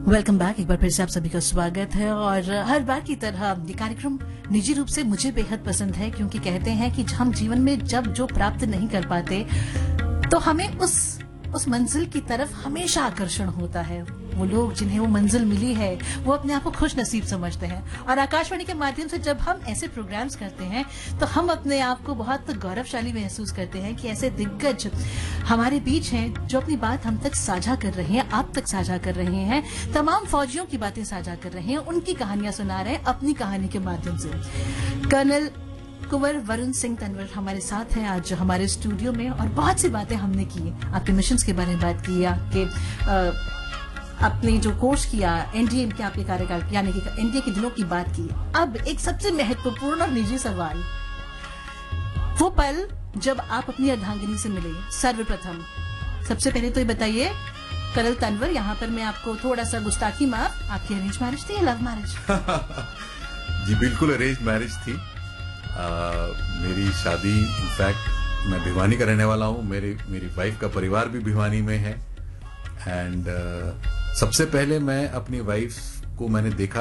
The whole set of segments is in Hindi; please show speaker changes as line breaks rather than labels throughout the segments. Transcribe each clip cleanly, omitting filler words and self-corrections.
Welcome back. एक बार फिर से आप सभी का स्वागत है और हर बार की तरह ये कार्यक्रम निजी रूप से मुझे बेहद पसंद है, क्योंकि कहते हैं कि हम जीवन में जब जो प्राप्त नहीं कर पाते तो हमें उस मंजिल की तरफ हमेशा आकर्षण होता है। वो लोग जिन्हें वो मंजिल मिली है वो अपने आप को खुश नसीब समझते हैं, और आकाशवाणी के माध्यम से जब हम ऐसे प्रोग्राम्स करते हैं तो हम अपने आप को बहुत गौरवशाली महसूस करते हैं कि ऐसे दिग्गज हमारे बीच हैं जो अपनी बात हम तक साझा कर रहे हैं, आप तक साझा कर रहे हैं, तमाम फौजियों की बातें साझा कर रहे हैं, उनकी कहानियां सुना रहे हैं अपनी कहानी के माध्यम से। कर्नल कुंवर वरुण सिंह तंवर हमारे साथ हैं आज हमारे स्टूडियो में, और बहुत सी बातें हमने की। आपके मिशंस के बारे में बात की, आपके अपने जो कोर्स किया एनडीए के आपके कार्यकाल यानी कि एनडीए के दिनों की बात की। अब एक सबसे महत्वपूर्ण और निजी सवाल, वो पल जब आप अपनी अर्धांगिनी से मिले सर्वप्रथम। सबसे पहले तो ये बताइए कर्नल तंवर, यहाँ पर मैं आपको थोड़ा सा गुस्ताखी माफ, आपकी अरेंज मैरिज थी या लव मैरिज?
जी बिल्कुल अरेंज मैरिज थी। मेरी शादी, इनफैक्ट मैं भिवानी का रहने वाला हूँ, मेरी वाइफ का परिवार भी भिवानी में है। एंड सबसे पहले मैं अपनी वाइफ को मैंने देखा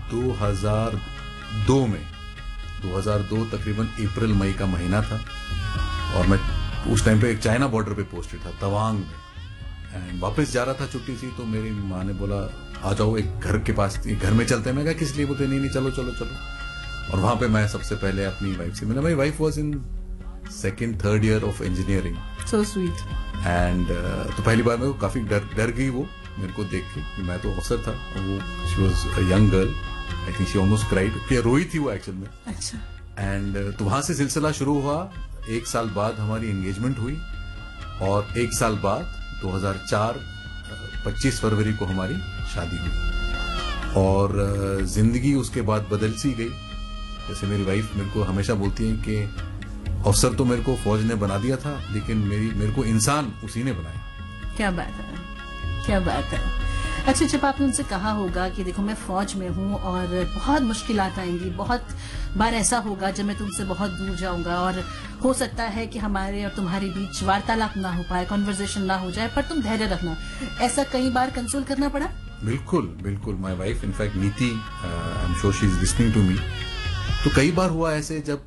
2002 में। 2002 तकरीबन अप्रैल मई का महीना था, और मैं उस टाइम पे एक चाइना बॉर्डर पे पोस्टेड था तवांग में, एंड वापस जा रहा था छुट्टी से। तो मेरी माँ ने बोला आ जाओ एक घर के पास, एक घर में चलते हैं। मैं कहा किस लिए? बोलते नहीं चलो चलो चलो। और वहां पे मैं सबसे पहले अपनी वाइफ से मिला। मेरी wife was in second third year of engineering.
So sweet.
And तो पहली बार मेरे को काफी डर गई वो मेरे को देख के। मैं तो अफसर था, वो she was a young girl, I think she almost cried, रोई थी वो एक्चुअल में।
अच्छा।
एंड तो वहां से सिलसिला शुरू हुआ। एक साल बाद हमारी एंगेजमेंट हुई, और एक साल बाद 2004 25 फरवरी को हमारी शादी हुई। और जिंदगी उसके बाद बदल सी गई। जैसे मेरी वाइफ मेरे को हमेशा बोलती है कि अफसर तो मेरे को फौज ने बना दिया था, लेकिन मेरे को इंसान उसी ने बनाया।
क्या बात है, क्या बात है। अच्छा, जब आपने उनसे कहा होगा कि देखो मैं फौज में हूँ और बहुत मुश्किलात आएंगी, बहुत बार ऐसा होगा जब मैं तुमसे बहुत दूर जाऊंगा, और हो सकता है कि हमारे और तुम्हारे बीच वार्तालाप ना हो पाए, कॉन्वर्सेशन ना हो जाए, पर तुम धैर्य रखना, ऐसा कई बार कंसोल करना पड़ा?
बिल्कुल बिल्कुल। माई वाइफ इनफैक्ट नीति, I am sure she is listening to me. तो कई बार हुआ ऐसे जब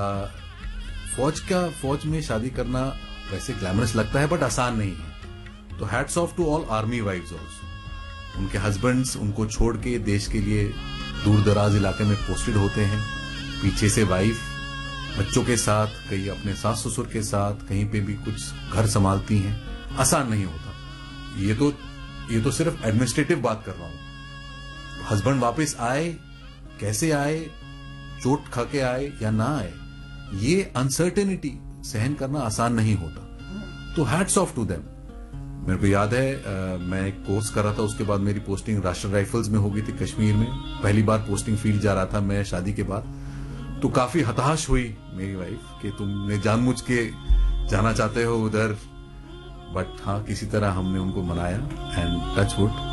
फौज में शादी करना वैसे ग्लैमरस लगता है, बट आसान नहीं है। तो hats off to all army wives also. उनके हस्बैंड्स उनको छोड़ के देश के लिए दूर दराज इलाके में पोस्टेड होते हैं, पीछे से वाइफ बच्चों के साथ, कहीं अपने सास ससुर के साथ, कहीं पे भी कुछ घर संभालती हैं। आसान नहीं होता। ये तो सिर्फ एडमिनिस्ट्रेटिव बात कर रहा हूं। हस्बैंड वापस आए, कैसे आए, चोट खा के आए या ना आए, ये अनसर्टेनिटी सहन करना आसान नहीं होता। तो हैट्स ऑफ टू देम। मेरे को याद है मैं एक कोर्स कर रहा था, उसके बाद मेरी पोस्टिंग राष्ट्रीय राइफल्स में हो गई थी कश्मीर में। पहली बार पोस्टिंग फील्ड जा रहा था मैं शादी के बाद। तो काफी हताश हुई मेरी वाइफ कि तुमने जानबूझ के जाना चाहते हो उधर, बट हाँ किसी तरह हमने उनको मनाया, एंड टच वुड